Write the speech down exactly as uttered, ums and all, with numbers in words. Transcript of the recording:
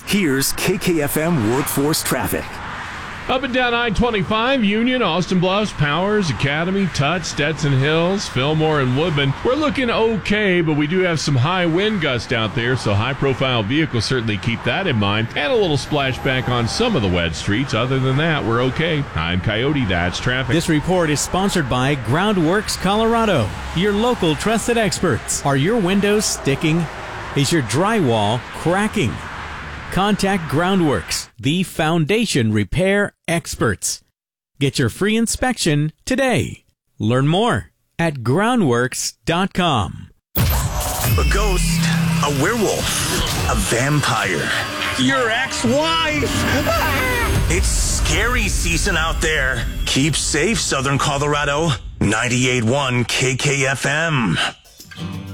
Here's K K F M Workforce Traffic. Up and down I twenty-five, Union, Austin Bluffs, Powers, Academy, Tut, Stetson Hills, Fillmore, and Woodman. We're looking okay, but we do have some high wind gusts out there, so high-profile vehicles certainly keep that in mind. And a little splashback on some of the wet streets. Other than that, we're okay. I'm Coyote. That's traffic. This report is sponsored by Groundworks Colorado, your local trusted experts. Are your windows sticking? Is your drywall cracking? Contact Groundworks, the foundation repair experts. Get your free inspection today. Learn more at groundworks dot com. A ghost, a werewolf, a vampire, your ex-wife. It's scary season out there. Keep safe, Southern Colorado. ninety-eight point one K K F M.